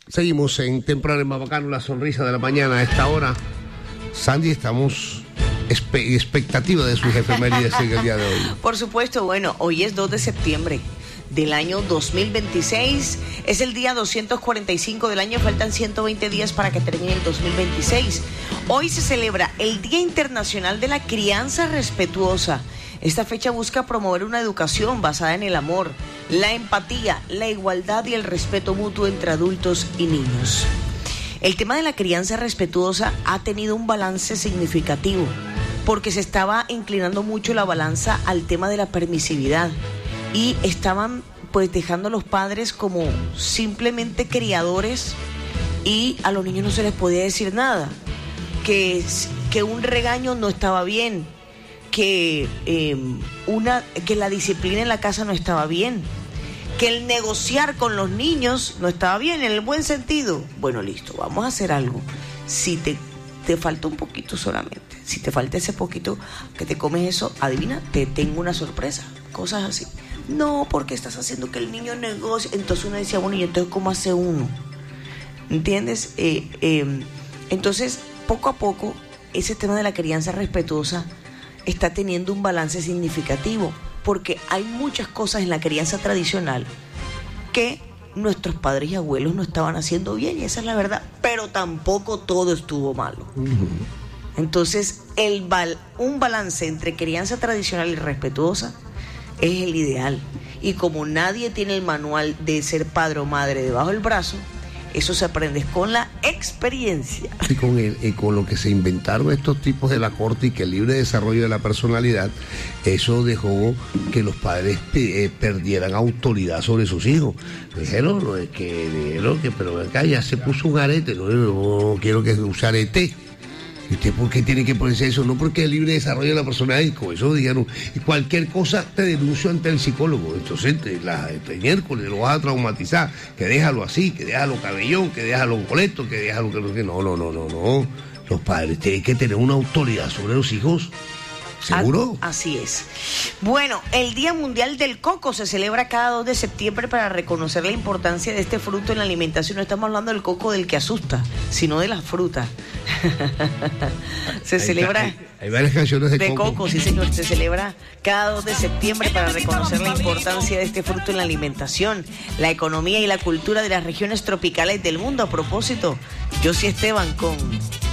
Seguimos en Temprano en Mabacano, la sonrisa de la mañana a esta hora. Sandy, estamos expectativa de sus efemérides en el día de hoy. Por supuesto, bueno, hoy es 2 de septiembre del año 2026. Es el día 245 del año, faltan 120 días para que termine el 2026. Hoy se celebra el Día Internacional de la Crianza Respetuosa. Esta fecha busca promover una educación basada en el amor, la empatía, la igualdad y el respeto mutuo entre adultos y niños. El tema de la crianza respetuosa ha tenido un balance significativo, porque se estaba inclinando mucho la balanza al tema de la permisividad y estaban pues dejando a los padres como simplemente criadores y a los niños no se les podía decir nada, que un regaño no estaba bien, que la disciplina en la casa no estaba bien, que el negociar con los niños no estaba bien, en el buen sentido. Bueno, listo, vamos a hacer algo. Si te falta un poquito solamente, si te falta ese poquito que te comes eso, adivina, te tengo una sorpresa, cosas así. No, porque estás haciendo que el niño negocie. Entonces uno decía, bueno, ¿y entonces cómo hace uno? ¿Entiendes? Entonces, poco a poco, ese tema de la crianza respetuosa está teniendo un balance significativo, porque hay muchas cosas en la crianza tradicional que nuestros padres y abuelos no estaban haciendo bien, y esa es la verdad, pero tampoco todo estuvo malo. Entonces, un balance entre crianza tradicional y respetuosa es el ideal, y como nadie tiene el manual de ser padre o madre debajo del brazo, eso se aprende con la experiencia. Y con lo que se inventaron estos tipos de la corte y que el libre desarrollo de la personalidad, eso dejó que los padres perdieran autoridad sobre sus hijos. Dijeron que pero acá ya se puso un arete, no quiero que use arete. ¿Y usted por qué tiene que ponerse eso? No, porque el libre desarrollo de la personalidad, y con eso dijeron, y cualquier cosa te denuncio ante el psicólogo. Entonces, este miércoles lo vas a traumatizar, que déjalo así, que déjalo cabellón, que déjalo boleto, que déjalo que no. Los padres tienen que tener una autoridad sobre los hijos. ¿Seguro? Así es. Bueno, el Día Mundial del Coco se celebra cada 2 de septiembre para reconocer la importancia de este fruto en la alimentación. No estamos hablando del coco del que asusta, sino de la fruta. Se celebra... Hay varias canciones de coco, sí señor. Se celebra cada 2 de septiembre para reconocer la importancia de este fruto en la alimentación, la economía y la cultura de las regiones tropicales del mundo. A propósito, Josie Esteban con